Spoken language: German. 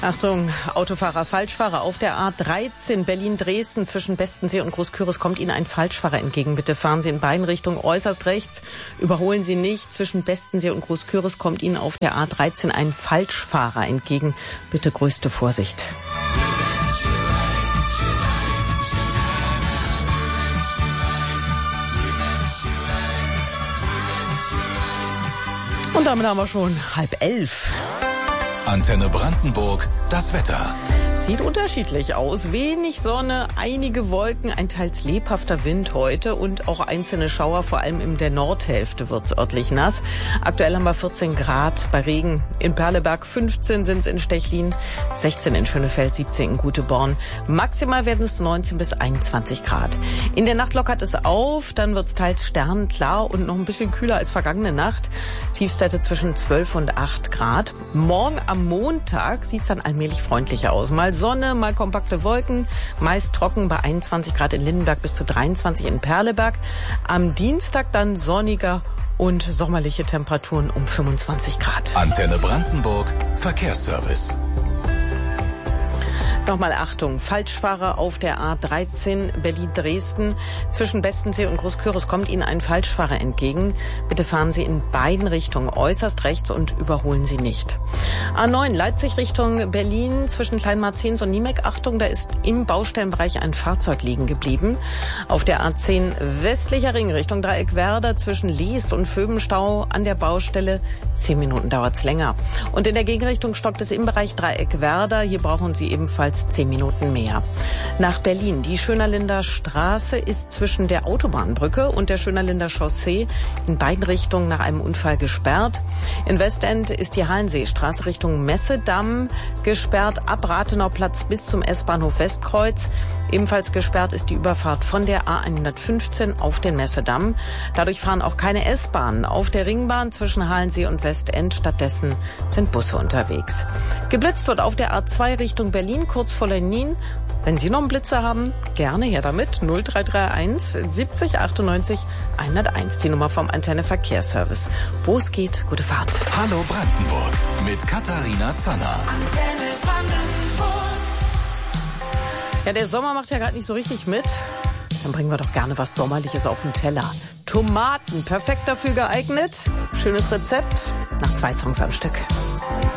Achtung, Autofahrer, Falschfahrer auf der A13 Berlin-Dresden zwischen Bestensee und Großküritz kommt Ihnen ein Falschfahrer entgegen. Bitte fahren Sie in beiden Richtungen äußerst rechts. Überholen Sie nicht. Zwischen Bestensee und Großküritz kommt Ihnen auf der A13 ein Falschfahrer entgegen. Bitte größte Vorsicht. Und damit haben wir schon 10:30. Antenne Brandenburg, das Wetter. Sieht unterschiedlich aus. Wenig Sonne, einige Wolken, ein teils lebhafter Wind heute und auch einzelne Schauer, vor allem in der Nordhälfte wird's örtlich nass. Aktuell haben wir 14 Grad bei Regen in Perleberg, 15 sind's in Stechlin, 16 in Schönefeld, 17 in Güteborn. Maximal werden es 19 bis 21 Grad. In der Nacht lockert es auf, dann wird's teils sternklar und noch ein bisschen kühler als vergangene Nacht. Tiefstwerte zwischen 12 und 8 Grad. Morgen am Montag sieht's dann allmählich freundlicher aus. Mal Sonne, mal kompakte Wolken, meist trocken bei 21 Grad in Lindenberg bis zu 23 in Perleberg. Am Dienstag dann sonniger und sommerliche Temperaturen um 25 Grad. Antenne Brandenburg, Verkehrsservice. Nochmal Achtung, Falschfahrer auf der A13 Berlin-Dresden. Zwischen Bestensee und Großküritz kommt Ihnen ein Falschfahrer entgegen. Bitte fahren Sie in beiden Richtungen äußerst rechts und überholen Sie nicht. A9 Leipzig Richtung Berlin zwischen Kleinmarzens und Niemek. Achtung, da ist im Baustellenbereich ein Fahrzeug liegen geblieben. Auf der A10 westlicher Ring Richtung Dreieckwerder zwischen Leest und Vöbenstau an der Baustelle. 10 Minuten dauert's länger. Und in der Gegenrichtung stockt es im Bereich Dreieckwerder. Hier brauchen Sie ebenfalls 10 Minuten mehr. Nach Berlin. Die Schönerlinder Straße ist zwischen der Autobahnbrücke und der Schönerlinder Chaussee in beiden Richtungen nach einem Unfall gesperrt. In Westend ist die Hallenseestraße Richtung Messedamm gesperrt, ab Rathenauplatz bis zum S-Bahnhof Westkreuz. Ebenfalls gesperrt ist die Überfahrt von der A115 auf den Messedamm. Dadurch fahren auch keine S-Bahnen auf der Ringbahn zwischen Halensee und Westend. Stattdessen sind Busse unterwegs. Geblitzt wird auf der A2 Richtung Berlin, kurz vor Lenin. Wenn Sie noch einen Blitzer haben, gerne her damit. 0331 70 98 101. Die Nummer vom Antenne Verkehrsservice. Wo es geht, gute Fahrt. Hallo Brandenburg mit Katharina Zanner. Antenne Brandenburg. Ja, der Sommer macht ja gerade nicht so richtig mit. Dann bringen wir doch gerne was Sommerliches auf den Teller. Tomaten, perfekt dafür geeignet. Schönes Rezept nach 2 Songs am Stück.